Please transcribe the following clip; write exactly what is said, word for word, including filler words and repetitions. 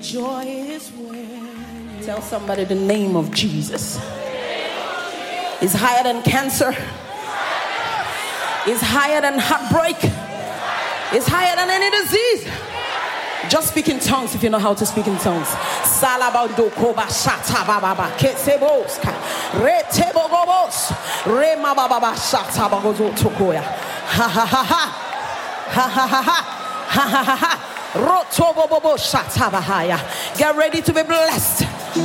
Joy is when. Tell somebody the name of Jesus is higher than cancer, is higher than heartbreak, is higher than any disease. Just speak in tongues if you know how to speak in tongues. Salabando koba shata baba kesebos retebogobos rema baba shata bagozo tokoya. Ha ha ha ha ha ha ha ha ha ha ha. Get ready to be blessed.